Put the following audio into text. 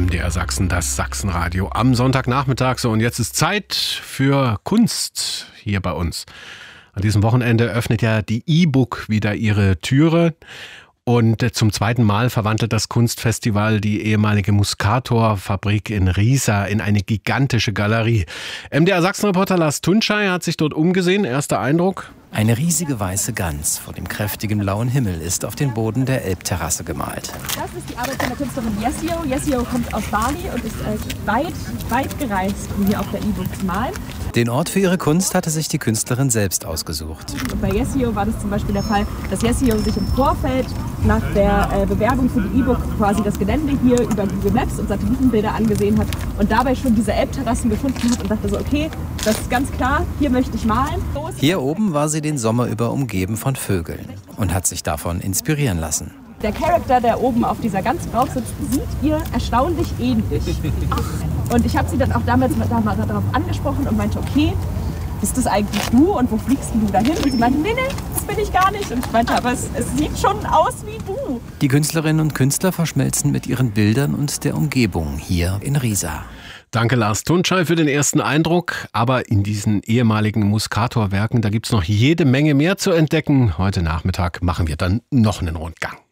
MDR Sachsen, das Sachsenradio am Sonntagnachmittag. So, und jetzt ist Zeit für Kunst hier bei uns. An diesem Wochenende öffnet ja die E-Book wieder ihre Türe. Und zum zweiten Mal verwandelt das Kunstfestival die ehemalige Muscator-Fabrik in Riesa in eine gigantische Galerie. MDR Sachsen-Reporter Lars Tunschei hat sich dort umgesehen. Erster Eindruck? Eine riesige weiße Gans vor dem kräftigen blauen Himmel ist auf den Boden der Elbterrasse gemalt. Das ist die Arbeit von der Künstlerin Yesio. Yesio kommt aus Bali und ist weit gereist, um hier auf der E-Book zu malen. Den Ort für ihre Kunst hatte sich die Künstlerin selbst ausgesucht. Und bei Yesio war das zum Beispiel der Fall, dass Yesio sich im Vorfeld nach der Bewerbung für die E-Book quasi das Gelände hier über Google Maps und Satellitenbilder angesehen hat und dabei schon diese Elbterrassen gefunden hat und dachte so, okay, das ist ganz klar, hier möchte ich malen. Hier oben war sie den Sommer über umgeben von Vögeln und hat sich davon inspirieren lassen. Der Charakter, der oben auf dieser Gans drauf sitzt, sieht ihr erstaunlich ähnlich. Und ich habe sie dann auch damals darauf angesprochen und meinte, okay, bist das eigentlich du und wo fliegst du dahin? Und sie meinte, nee, das bin ich gar nicht. Und ich meinte, aber es sieht schon aus wie du. Die Künstlerinnen und Künstler verschmelzen mit ihren Bildern und der Umgebung hier in Riesa. Danke Lars Tunschei für den ersten Eindruck. Aber in diesen ehemaligen Muscator-Werken, da gibt es noch jede Menge mehr zu entdecken. Heute Nachmittag machen wir dann noch einen Rundgang.